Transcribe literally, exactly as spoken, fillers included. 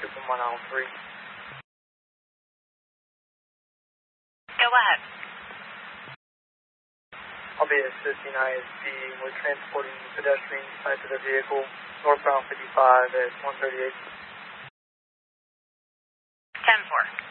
from one oh three. Go ahead. I'll be assisting I S P with transporting pedestrians inside to their vehicle, northbound fifty-five at one thirty-eight. ten four.